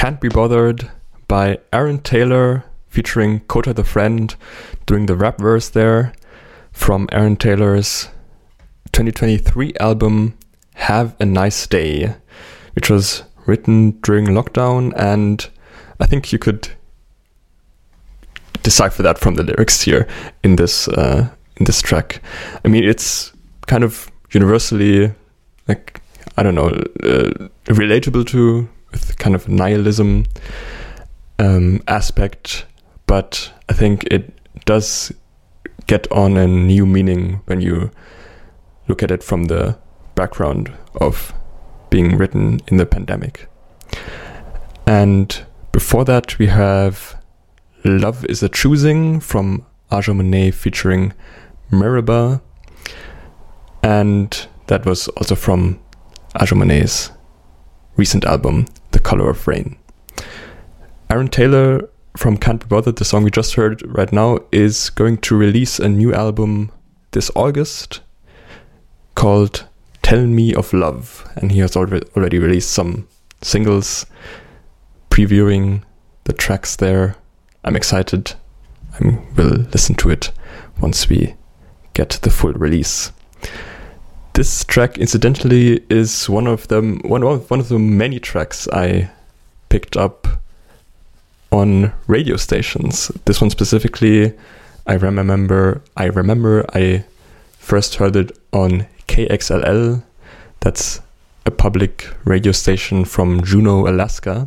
Can't Be Bothered by Aaron Taylor featuring Kota the Friend doing the rap verse there from Aaron Taylor's 2023 album Have a Nice Day, which was written during lockdown, and I think you could decipher that from the lyrics here in this track. I mean, it's kind of universally, like, I don't know, relatable to with kind of nihilism aspect, but I think it does get on a new meaning when you look at it from the background of being written in the pandemic. And before that we have Love Is a Choosing from Aja Monet featuring Meribah, and that was also from Aja Monet's recent album The Color of Rain. Aaron Taylor from Can't Be Bothered, the song we just heard right now, is going to release a new album this August called Tell Me of Love, and he has already released some singles previewing the tracks there. I'm excited. I will listen to it once we get the full release. This track, incidentally, is one of the many tracks I picked up on radio stations. This one specifically, I remember I first heard it on KXLL. That's a public radio station from Juneau, Alaska.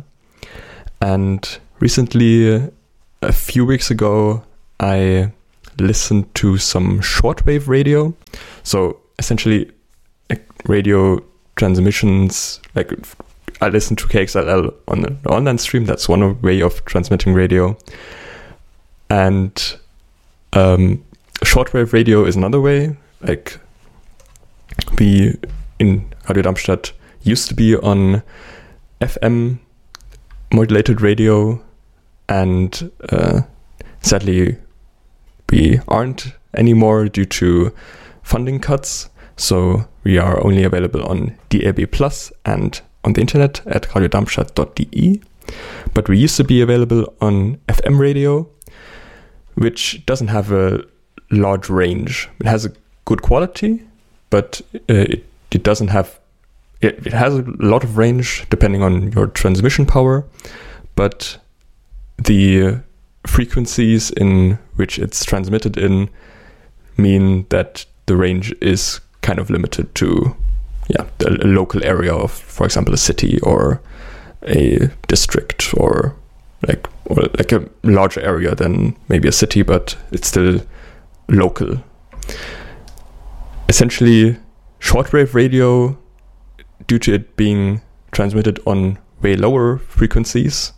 And recently, a few weeks ago, I listened to some shortwave radio. So essentially, like, radio transmissions, like I listened to KXLL on an online stream. That's one way of transmitting radio. And shortwave radio is another way. Like, we in Radio Darmstadt used to be on FM modulated radio, and sadly we aren't anymore due to funding cuts. So we are only available on DAB+ and on the internet at radiodarmstadt.de. But we used to be available on FM radio, which doesn't have a large range. It has a good quality, but it doesn't have... It has a lot of range depending on your transmission power, but the frequencies in which it's transmitted in mean that the range is kind of limited to a local area of, for example, a city or a district, or like a larger area than maybe a city, but it's still local. Essentially, shortwave radio, due to it being transmitted on way lower frequencies,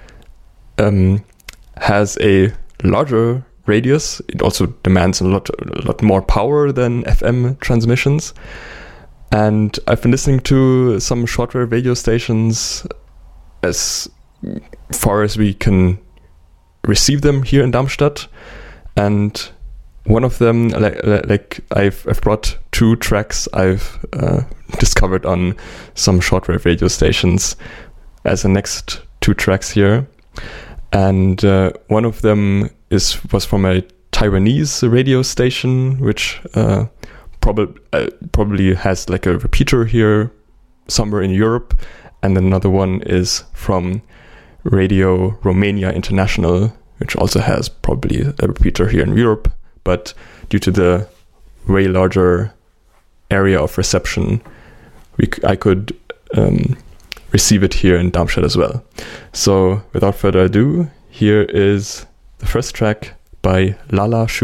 has a larger radius. It also demands a lot more power than FM transmissions. And I've been listening to some shortwave radio stations as far as we can receive them here in Darmstadt. And one of them, like I've brought 2 tracks I've discovered on some shortwave radio stations as the next 2 tracks here. And one of them was from a Taiwanese radio station, which probably has like a repeater here somewhere in Europe. And another one is from Radio Romania International, which also has probably a repeater here in Europe. But due to the way larger area of reception, I could receive it here in Darmstadt as well. So without further ado, here is the first track by Lala Shu.